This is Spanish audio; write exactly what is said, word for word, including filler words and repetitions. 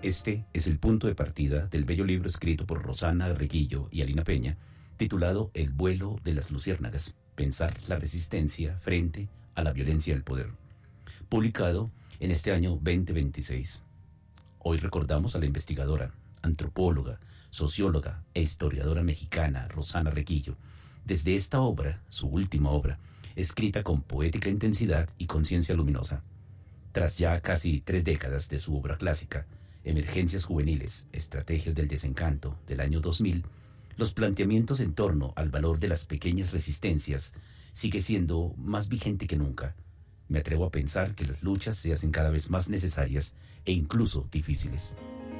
Este es el punto de partida del bello libro escrito por Rosana Reguillo y Alina Peña, titulado El vuelo de las luciérnagas, pensar la resistencia frente a la violencia del poder, publicado en este año veinte veintiséis. Hoy recordamos a la investigadora, antropóloga, socióloga e historiadora mexicana Rosana Reguillo, desde esta obra, su última obra, escrita con poética intensidad y conciencia luminosa. Tras ya casi tres décadas de su obra clásica, Emergencias juveniles, estrategias del desencanto, del año dos mil, los planteamientos en torno al valor de las pequeñas resistencias sigue siendo más vigente que nunca. Me atrevo a pensar que las luchas se hacen cada vez más necesarias e incluso difíciles.